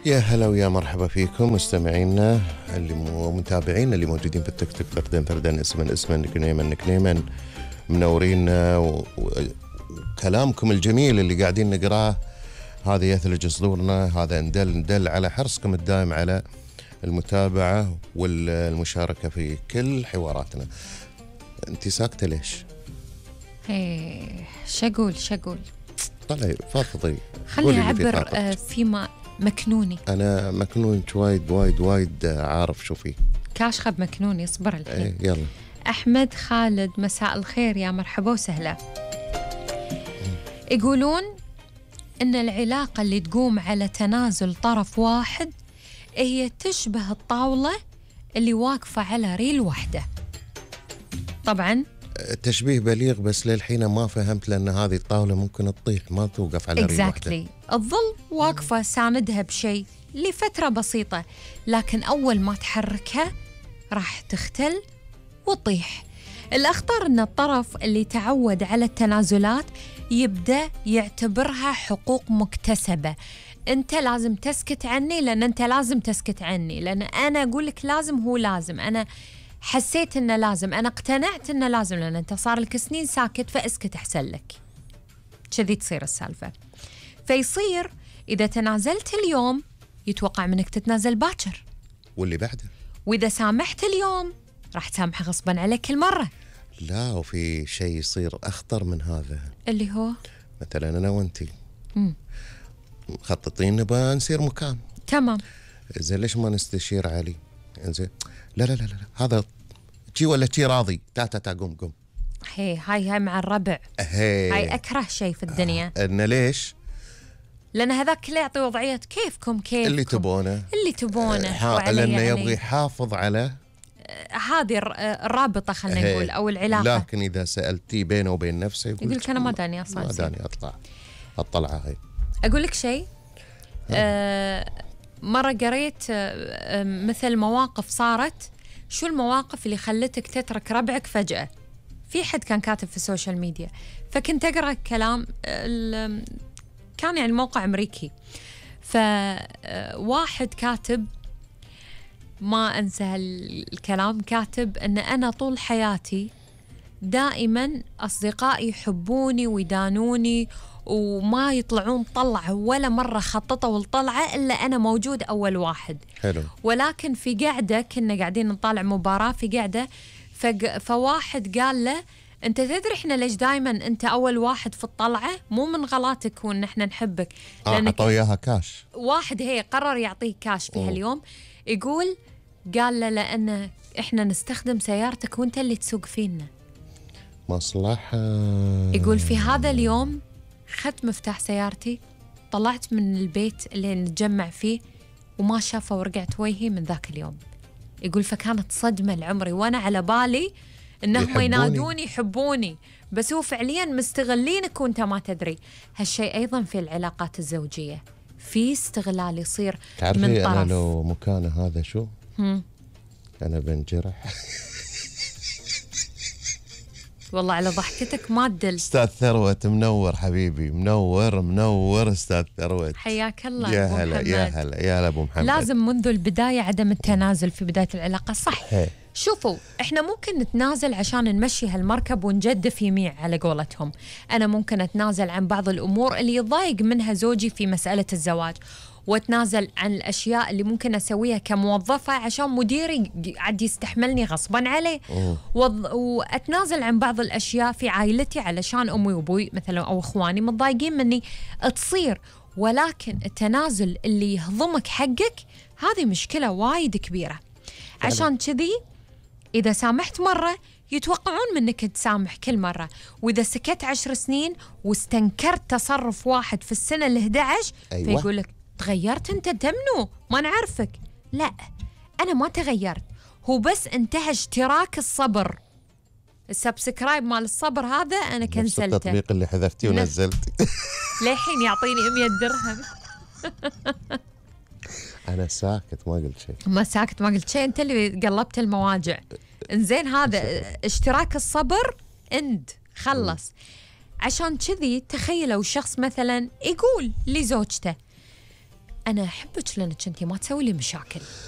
يا هلا ويا مرحبا فيكم مستمعينا ومتابعينا اللي موجودين في التيك توك، فردين اسما نكنيما منورينا وكلامكم الجميل اللي قاعدين نقراه هذا يثلج صدورنا. هذا ندل على حرصكم الدائم على المتابعة والمشاركة في كل حواراتنا. انت ساكتة ليش؟ شقول طلعي فضفضي، خليني أعبر فيما مكنوني. أنا مكنونك وايد عارف شو فيه. كاشخب مكنوني، اصبر الحين. يلا. أحمد خالد، مساء الخير، يا مرحبا وسهلا. يقولون إن العلاقة اللي تقوم على تنازل طرف واحد هي تشبه الطاولة اللي واقفة على ريل واحدة. طبعاً تشبيه بليغ، بس للحين ما فهمت، لأن هذه الطاولة ممكن تطيح ما توقف على ريل واحدة. الظل واقفة ساندها بشيء لفترة بسيطة، لكن أول ما تحركها راح تختل وتطيح. الأخطر أن الطرف اللي تعود على التنازلات يبدأ يعتبرها حقوق مكتسبة. أنت لازم تسكت عني لأن أنت لازم تسكت عني، لأن أنا أقول لك لازم، هو لازم، أنا حسيت إنه لازم، أنا اقتنعت إنه لازم، لأن أنت صار لك سنين ساكت فاسكت أحسن لك. كذي تصير السالفة. فيصير إذا تنازلت اليوم يتوقع منك تتنازل باكر واللي بعده، وإذا سامحت اليوم راح تسامحه غصبا عليك كل مرة. لا، وفي شيء يصير أخطر من هذا، اللي هو مثلا أنا وأنتي مخططين نبغى نصير مكان، تمام، زين ليش ما نستشير علي؟ زين لا هذا تي ولا تي راضي، تا قوم هاي مع الربع، هاي أكره شيء في الدنيا. إن ليش؟ لأن هذاك اللي يعطي وضعية كيفكم اللي تبونه لأنه يعني يبغى يحافظ على هذه الرابطة، خلينا نقول، أو العلاقة. لكن إذا سألتي بينه وبين نفسه يقول لك أنا ما داني أصلا، ما داني أطلع هاي. أقول لك شيء، مرة قريت مثل مواقف صارت. شو المواقف اللي خلتك تترك ربعك فجأة؟ في حد كان كاتب في السوشيال ميديا، فكنت أقرأ كلام، كان يعني موقع أمريكي، فواحد كاتب، ما أنسى الكلام، كاتب أن أنا طول حياتي دائما أصدقائي يحبوني ويدانوني وما يطلعون طلعة ولا مرة خططوا الطلعة إلا أنا موجود أول واحد. حلو. ولكن في قاعدة كنا قاعدين نطالع مباراة في قاعدة، فواحد قال له أنت تدري إحنا ليش دايما أنت أول واحد في الطلعة؟ مو من غلاتك وإن إحنا نحبك، لأنك عطوا إياها كاش. واحد قرر يعطيه كاش في هاليوم. يقول قال له لأن إحنا نستخدم سيارتك وأنت اللي تسوق فينا. مصلحة. يقول في هذا اليوم خدت مفتاح سيارتي، طلعت من البيت اللي نتجمع فيه وما شافه ورجعت وجهي من ذاك اليوم. يقول فكانت صدمة لعمري، وأنا على بالي إنهم ينادوني يحبوني، بس هو فعليا مستغلينك وأنت ما تدري. هالشيء أيضا في العلاقات الزوجية، في استغلال يصير من طرف. أنا لو مكانه هذا شو؟ أنا بنجرح. والله على ضحكتك ما تدل. أستاذ ثروت منور حبيبي، منور أستاذ ثروت، حياك الله. يا هلا أبو محمد. لازم منذ البداية عدم التنازل في بداية العلاقة، صح؟ شوفوا، احنا ممكن نتنازل عشان نمشي هالمركب ونجدف يميع على قولتهم. أنا ممكن أتنازل عن بعض الأمور اللي يضايق منها زوجي في مسألة الزواج، واتنازل عن الأشياء اللي ممكن أسويها كموظفة عشان مديري عاد يستحملني غصبا عليه. وأتنازل عن بعض الأشياء في عائلتي علشان أمي وأبوي مثلا أو أخواني متضايقين مني تصير. ولكن التنازل اللي يهضمك حقك هذه مشكلة وايد كبيرة. عشان كذي إذا سامحت مرة يتوقعون منك تسامح كل مرة، وإذا سكت 10 سنين واستنكرت تصرف واحد في السنة ال11 فيقول لك تغيرت أنت منو؟ ما نعرفك. لا، أنا ما تغيرت، هو بس انتهى اشتراك الصبر، السبسكرايب مال الصبر هذا أنا كنسلته. التطبيق اللي حذفتيه ونزلتي للحين يعطيني 100 درهم. أنا ساكت ما قلت شيء. أنت اللي قلبت المواجع. إنزين، هذا اشتراك الصبر خلص. عشان كذي تخيلوا شخص مثلا يقول لزوجته أنا أحبك لأنك أنت ما تسوي لي مشاكل.